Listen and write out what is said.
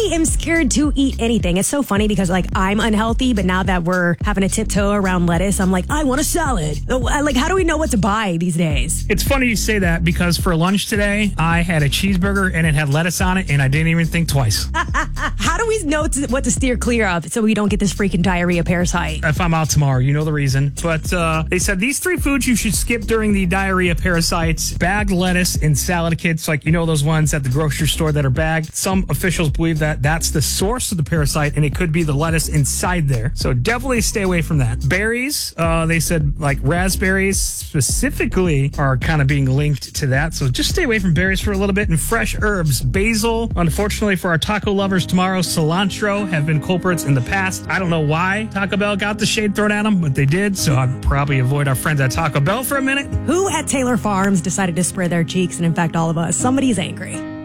am scared to eat anything. It's so funny because like I'm unhealthy, but now that we're having a tiptoe around lettuce, I'm like, I want a salad. Like, how do we know what to buy these days? It's funny you say that because for lunch today, I had a cheeseburger and it had lettuce on it and I didn't even think twice. How do we know what to steer clear of so we don't get this freaking diarrhea parasite? If I'm out tomorrow, you know the reason. But they said these 3 foods you should skip during the diarrhea parasites: bagged lettuce in salad kits, like you know those ones at the grocery store that are bagged. Some officials believe that that's the source of the parasite and it could be the lettuce inside there. So definitely stay away from that. Berries, they said like raspberries specifically are kind of being linked to that. So just stay away from berries for a little bit. And fresh herbs, basil, unfortunately for our taco lovers tomorrow, cilantro have been culprits in the past. I don't know why Taco Bell got the shade thrown at them, but they did. So I'd probably avoid our friends at Taco Bell for a minute. Who at Taylor Farms decided to spray their cheeks and infect all of us? Somebody's angry.